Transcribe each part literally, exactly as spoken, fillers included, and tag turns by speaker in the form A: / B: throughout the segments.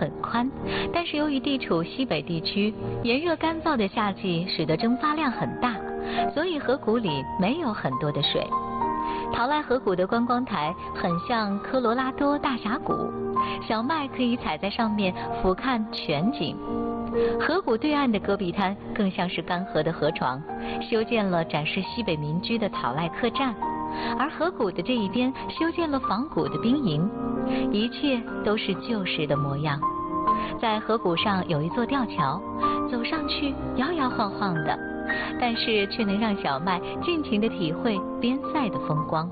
A: 很宽，但是由于地处西北地区，炎热干燥的夏季使得蒸发量很大，所以河谷里没有很多的水。陶赖河谷的观光台很像科罗拉多大峡谷，小麦可以踩在上面俯瞰全景。河谷对岸的戈壁滩更像是干涸的河床，修建了展示西北民居的陶赖客栈，而河谷的这一边修建了仿古的兵营，一切都是旧时的模样。在河谷上有一座吊桥，走上去摇摇晃晃的，但是却能让小麦尽情地体会边塞的风光。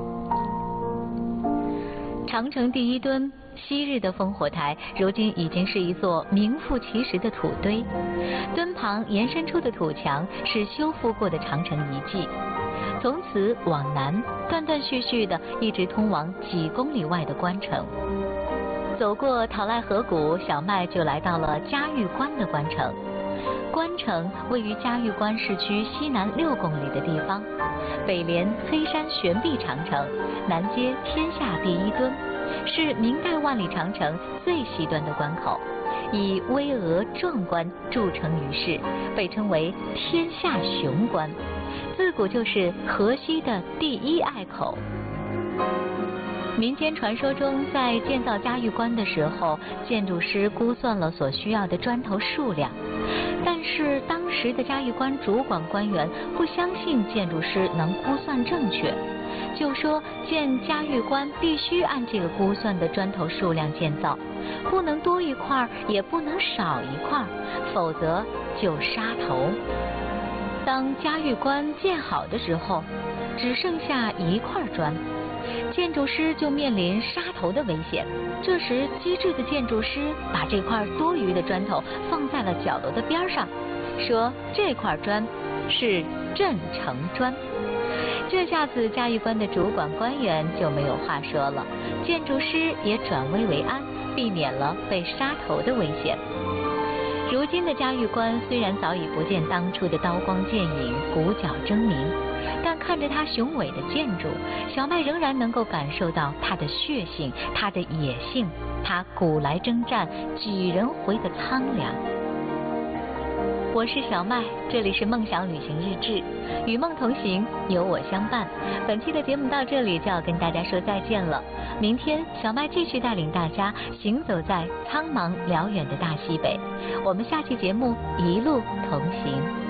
A: 长城第一墩昔日的烽火台，如今已经是一座名副其实的土堆。墩旁延伸出的土墙是修复过的长城遗迹。从此往南，断断续续的一直通往几公里外的关城。走过陶赖河谷，小麦就来到了嘉峪关的关城。关城位于嘉峪关市区西南六公里的地方，北连黑山悬壁长城，南接天下第一墩，是明代万里长城最西端的关口，以巍峨壮观著称于世，被称为天下雄关，自古就是河西的第一隘口。民间传说中，在建造嘉峪关的时候，建筑师估算了所需要的砖头数量，但是当时的嘉峪关主管官员不相信建筑师能估算正确，就说建嘉峪关必须按这个估算的砖头数量建造，不能多一块也不能少一块，否则就杀头。当嘉峪关建好的时候，只剩下一块砖，建筑师就面临杀头的危险。这时机智的建筑师把这块多余的砖头放在了角楼的边上，说这块砖是镇城砖。这下子嘉峪关的主管官员就没有话说了，建筑师也转危为安，避免了被杀头的危险。如今的嘉峪关虽然早已不见当初的刀光剑影、鼓角争鸣，但看着它雄伟的建筑，小麦仍然能够感受到它的血性、它的野性、它古来征战、举人回的苍凉。我是小麦，这里是梦想旅行日志，与梦同行，有我相伴。本期的节目到这里就要跟大家说再见了。明天小麦继续带领大家行走在苍茫辽远的大西北，我们下期节目一路同行。